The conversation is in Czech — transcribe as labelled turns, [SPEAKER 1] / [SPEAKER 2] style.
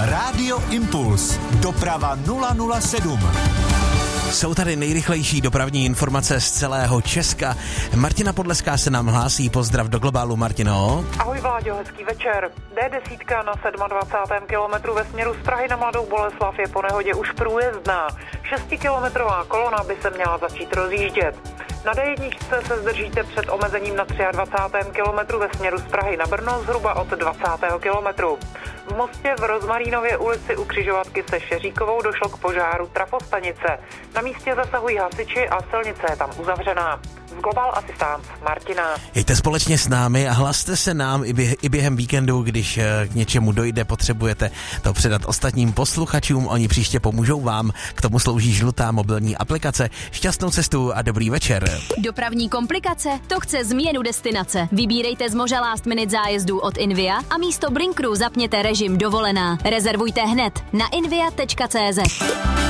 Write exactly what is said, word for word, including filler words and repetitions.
[SPEAKER 1] Rádio Impuls. Doprava nula nula sedm.
[SPEAKER 2] Jsou tady nejrychlejší dopravní informace z celého Česka. Martina Podleská se nám hlásí. Pozdrav do globálu, Martino.
[SPEAKER 3] Ahoj Vláďo, hezký večer. dé deset na dvacátém sedmém kilometru ve směru z Prahy na Mladou Boleslav je po nehodě už průjezdná. Šestikilometrová kolona by se měla začít rozjíždět. Na dé jedna se zdržíte před omezením na dvacátém třetím kilometru ve směru z Prahy na Brno zhruba od dvacátého kilometru. V Mostě v Rozmarínově ulici u křižovatky se Šeříkovou došlo k požáru trafostanice. Na místě zasahují hasiči a silnice je tam uzavřená. Z Global Assistance Martina.
[SPEAKER 2] Jejte společně s námi a hlaste se nám i, bě- i během víkendu, když k něčemu dojde, potřebujete to předat ostatním posluchačům, oni příště pomůžou vám. K tomu slouží žlutá mobilní aplikace. Šťastnou cestu a dobrý večer.
[SPEAKER 4] Dopravní komplikace? To chce změnu destinace. Vybírejte z moře last minute zájezdů od Invia a místo Blinkru zapněte režim dovolená. Rezervujte hned na invia tečka cé zet.